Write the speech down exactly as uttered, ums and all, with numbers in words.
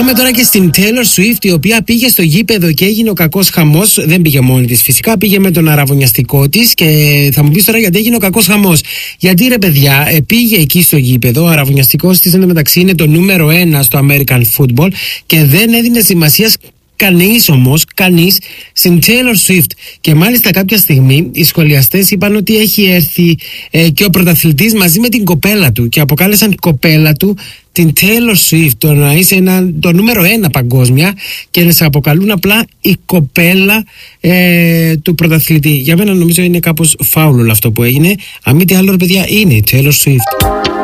Πάμε τώρα και στην Taylor Swift, η οποία πήγε στο γήπεδο και έγινε ο κακός χαμός. Δεν πήγε μόνη της φυσικά, πήγε με τον αραβωνιαστικό της. Και θα μου πεις τώρα γιατί έγινε ο κακός χαμός. Γιατί ρε παιδιά, πήγε εκεί στο γήπεδο, ο αραβωνιαστικός της εντωμεταξύ είναι το νούμερο ένα στο American Football και δεν έδινε σημασία κανείς όμως, κανείς στην Taylor Swift. Και μάλιστα κάποια στιγμή οι σχολιαστές είπαν ότι έχει έρθει ε, και ο πρωταθλητής μαζί με την κοπέλα του και αποκάλεσαν κοπέλα του την Taylor Swift, το να είσαι ένα, το νούμερο ένα παγκόσμια και να σε αποκαλούν απλά η κοπέλα ε, του πρωταθλητή. Για μένα νομίζω είναι κάπως φάουλο αυτό που έγινε. Αν μη τι άλλο ρε παιδιά, είναι η Taylor Swift.